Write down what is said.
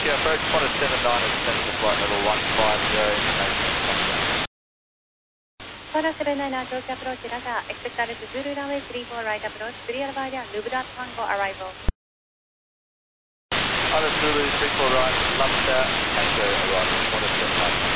you. Approach 179 is descending to flight level 150, information coming down. 179 approach approach radar, expect altitude Zulu runway 34 right approach, clear by Lubda Tango arrival. Other Zulu 34 right, Lambda Tango arrival, 179.